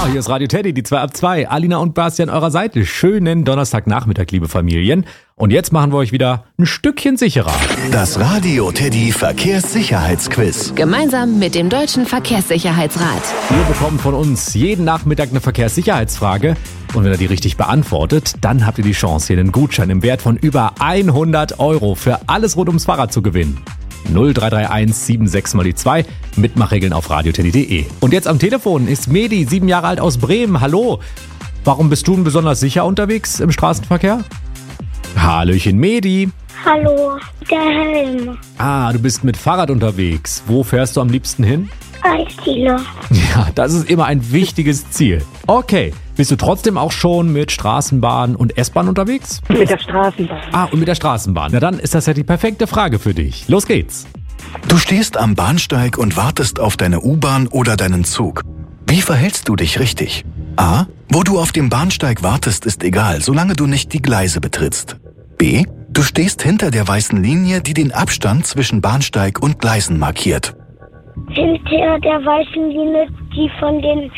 hier ist Radio Teddy, die 2 ab 2. Alina und Basti an eurer Seite. Schönen Donnerstagnachmittag, liebe Familien. Und jetzt machen wir euch wieder ein Stückchen sicherer. Das Radio Teddy Verkehrssicherheitsquiz. Gemeinsam mit dem Deutschen Verkehrssicherheitsrat. Ihr bekommt von uns jeden Nachmittag eine Verkehrssicherheitsfrage. Und wenn ihr die richtig beantwortet, dann habt ihr die Chance, hier einen Gutschein im Wert von über 100 € für alles rund ums Fahrrad zu gewinnen. 0331 76 mal die 2. Mitmachregeln auf radioteddy.de. Und jetzt am Telefon ist Medi, 7 Jahre alt aus Bremen. Hallo. Warum bist du denn besonders sicher unterwegs im Straßenverkehr? Hallöchen Medi. Hallo, der Helm. Ah, du bist mit Fahrrad unterwegs. Wo fährst du am liebsten hin? Eisdiele. Ja, das ist immer ein wichtiges Ziel. Okay, bist du trotzdem auch schon mit Straßenbahn und S-Bahn unterwegs? Mit der Straßenbahn. Ah, und mit der Straßenbahn. Na dann ist das ja die perfekte Frage für dich. Los geht's. Du stehst am Bahnsteig und wartest auf deine U-Bahn oder deinen Zug. Wie verhältst du dich richtig? A. Wo du auf dem Bahnsteig wartest, ist egal, solange du nicht die Gleise betrittst. B. Du stehst hinter der weißen Linie, die den Abstand zwischen Bahnsteig und Gleisen markiert. Hinter der weißen Linie, die von den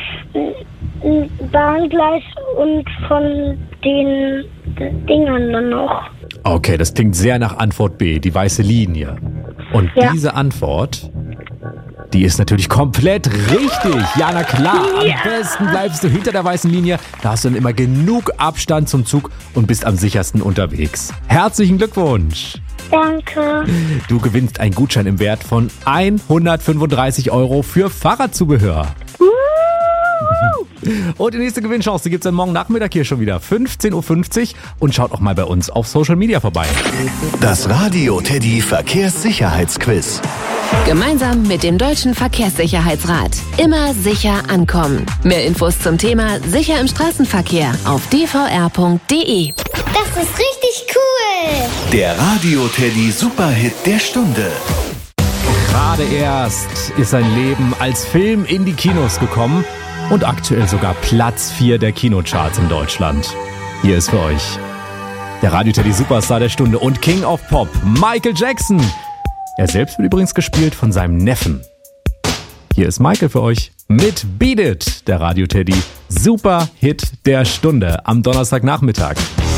Bahngleis und von den Dingern dann noch. Okay, das klingt sehr nach Antwort B, die weiße Linie. Und diese Antwort, die ist natürlich komplett richtig. Ja, na klar, am besten bleibst du hinter der weißen Linie. Da hast du dann immer genug Abstand zum Zug und bist am sichersten unterwegs. Herzlichen Glückwunsch. Danke. Du gewinnst einen Gutschein im Wert von 135 € für Fahrradzubehör. Und die nächste Gewinnchance, die gibt's dann morgen Nachmittag hier schon wieder, 15:50 Uhr. Und schaut auch mal bei uns auf Social Media vorbei. Das Radio Teddy Verkehrssicherheitsquiz. Gemeinsam mit dem Deutschen Verkehrssicherheitsrat. Immer sicher ankommen. Mehr Infos zum Thema Sicher im Straßenverkehr auf dvr.de. Das ist richtig cool. Der Radio Teddy Superhit der Stunde. Gerade erst ist sein Leben als Film in die Kinos gekommen und aktuell sogar Platz 4 der Kinocharts in Deutschland. Hier ist für euch der Radio Teddy Superstar der Stunde und King of Pop, Michael Jackson. Er selbst wird übrigens gespielt von seinem Neffen. Hier ist Michael für euch mit Beat It, der Radio Teddy Superhit der Stunde am Donnerstagnachmittag.